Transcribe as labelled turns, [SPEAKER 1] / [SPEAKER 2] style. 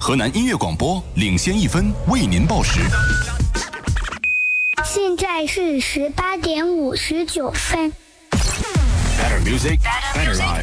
[SPEAKER 1] 河南音乐广播领先1分，为您报时。
[SPEAKER 2] 现在是18点59分。
[SPEAKER 1] Better music, better life.